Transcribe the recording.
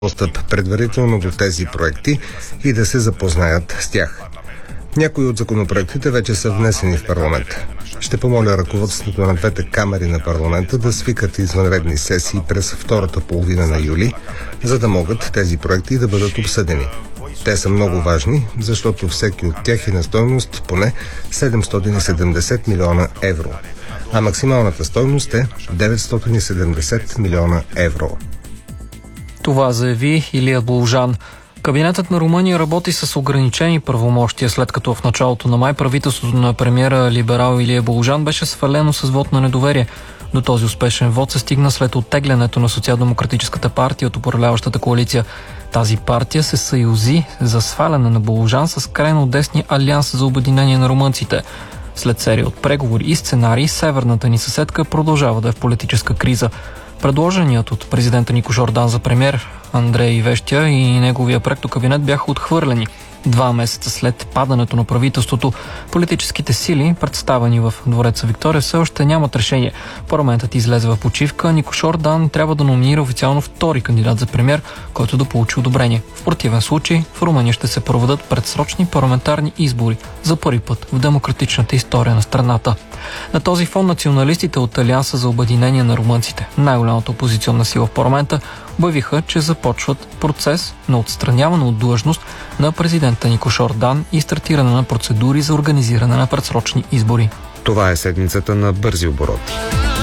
достъп предварително до тези проекти и да се запознаят с тях. Някои от законопроектите вече са внесени в парламента. Ще помоля ръководството на двете камери на парламента да свикат извънредни сесии през втората половина на юли, за да могат тези проекти да бъдат обсъдени. Те са много важни, защото всеки от тях е на стойност поне 770 милиона евро, а максималната стойност е 970 милиона евро. Това заяви Илия Болжан. Кабинетът на Румъния работи с ограничени правомощия, след като в началото на май правителството на премиера либерал Илия Болжан беше свалено с вод на недоверие. До този успешен вод се стигна след оттеглянето на Социалдемократическата партия от управляващата коалиция. Тази партия се съюзи за сваляне на Болжан с крайно десния Алианс за обединение на румънците. След серия от преговори и сценарии, северната ни съседка продължава да е в политическа криза. Предложеният от президента Никош Ордан за премиер Андрей Вещя и неговия проектокабинет бяха отхвърлени. 2 месеца след падането на правителството, политическите сили, представени в двореца Виктория, все още нямат решение. Парламентът излезе в почивка. Никош Ордан трябва да номинира официално втори кандидат за премиер, който да получи одобрение. В противен случай в Румъния ще се проведат предсрочни парламентарни избори за първи път в демократичната история на страната. На този фон националистите от Алианса за обединение на румънците, най-голямата опозиционна сила в парламента, обявиха, че започват процес на отстраняване от длъжност на президента Никош Ордан и стартиране на процедури за организиране на предсрочни избори. Това е седмицата на бързи обороти.